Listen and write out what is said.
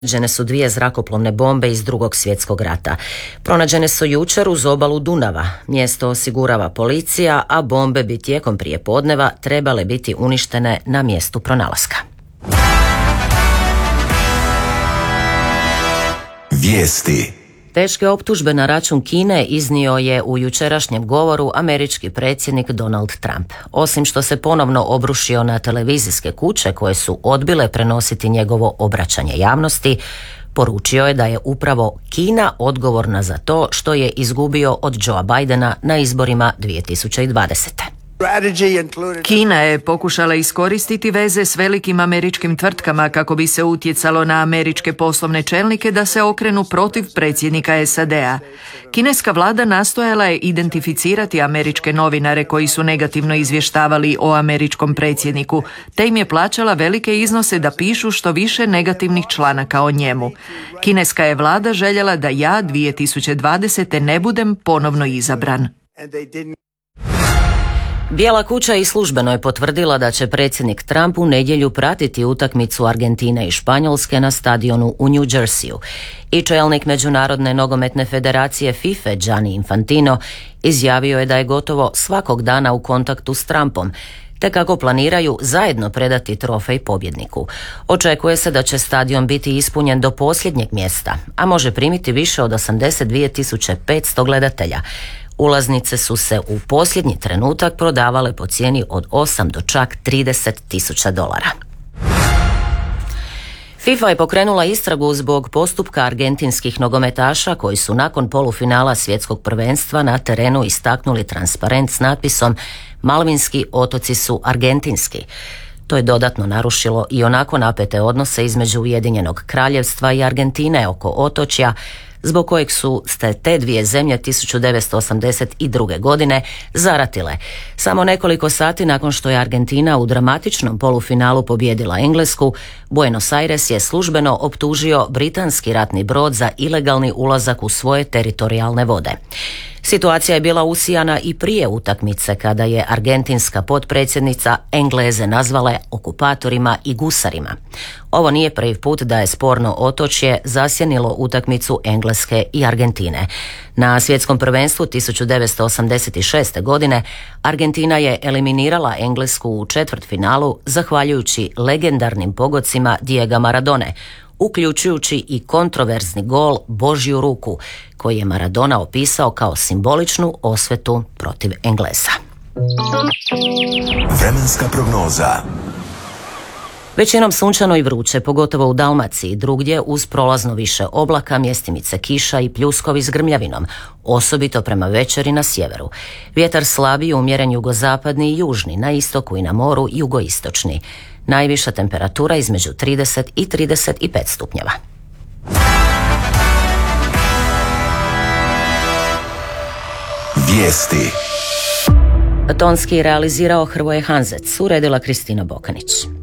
Pronađene su 2 zrakoplovne bombe iz Drugog svjetskog rata. Pronađene su jučer uz obalu Dunava. Mjesto osigurava policija, a bombe bi tijekom prijepodneva trebale biti uništene na mjestu pronalaska. Vijesti. Teške optužbe na račun Kine iznio je u jučerašnjem govoru američki predsjednik Donald Trump. Osim što se ponovno obrušio na televizijske kuće koje su odbile prenositi njegovo obraćanje javnosti, poručio je da je upravo Kina odgovorna za to što je izgubio od Joea Bidena na izborima 2020. Kina je pokušala iskoristiti veze s velikim američkim tvrtkama kako bi se utjecalo na američke poslovne čelnike da se okrenu protiv predsjednika SAD-a. Kineska vlada nastojala je identificirati američke novinare koji su negativno izvještavali o američkom predsjedniku, te im je plaćala velike iznose da pišu što više negativnih članaka o njemu. Kineska je vlada željela da ja 2020. ne budem ponovno izabran. Bijela kuća i službeno je potvrdila da će predsjednik Trump u nedjelju pratiti utakmicu Argentine i Španjolske na stadionu u New Jerseyu. I čelnik Međunarodne nogometne federacije FIFA Gianni Infantino izjavio je da je gotovo svakog dana u kontaktu s Trumpom, te kako planiraju zajedno predati trofej pobjedniku. Očekuje se da će stadion biti ispunjen do posljednjeg mjesta, a može primiti više od 82.500 gledatelja. Ulaznice su se u posljednji trenutak prodavale po cijeni od 8 do čak $30.000. FIFA je pokrenula istragu zbog postupka argentinskih nogometaša koji su nakon polufinala svjetskog prvenstva na terenu istaknuli transparent s natpisom "Malvinski otoci su argentinski". To je dodatno narušilo i onako napete odnose između Ujedinjenog Kraljevstva i Argentine oko otočja, zbog kojeg su te dvije zemlje 1982. godine zaratile. Samo nekoliko sati nakon što je Argentina u dramatičnom polufinalu pobijedila Englesku, Buenos Aires je službeno optužio britanski ratni brod za ilegalni ulazak u svoje teritorijalne vode. Situacija je bila usijana i prije utakmice kada je argentinska potpredsjednica Engleze nazvala okupatorima i gusarima. Ovo nije prvi put da je sporno otočje zasjenilo utakmicu Engleske i Argentine. Na svjetskom prvenstvu 1986. godine Argentina je eliminirala Englesku u četvrtfinalu zahvaljujući legendarnim pogodcima Diega Maradone, uključujući i kontroverzni gol Božju ruku, koji je Maradona opisao kao simboličnu osvetu protiv Engleza. Vremenska prognoza. Većinom sunčano i vruće, pogotovo u Dalmaciji, drugdje uz prolazno više oblaka, mjestimice kiša i pljuskovi s grmljavinom, osobito prema večeri na sjeveru. Vjetar slabiji, umjeren jugozapadni i južni, na istoku i na moru jugoistočni. Najviša temperatura između 30 i 35 stupnjeva. Vijesti. Tonski realizirao Hrvoje Hanzec, uredila Kristina Bokanić.